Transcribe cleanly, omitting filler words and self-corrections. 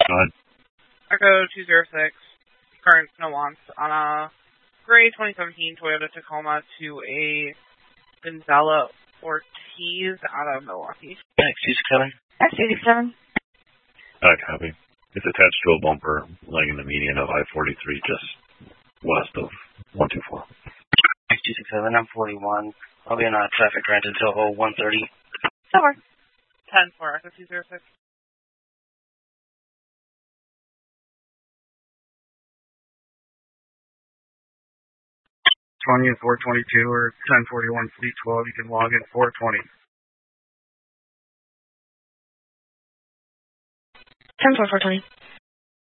Go ahead. Echo 206, current no wants on a gray 2017 Toyota Tacoma to a Gonzalo Ortiz out of Milwaukee. X27. X87. Copy. It's attached to a bumper laying in the median of I-43 just west of 124. X267, I'm 41. I'll be in traffic grant until 1:30. Over. 10-4, Echo 206. 20 and 422 or 1041 Fleet 12. You can log in 420. 10-4, 420.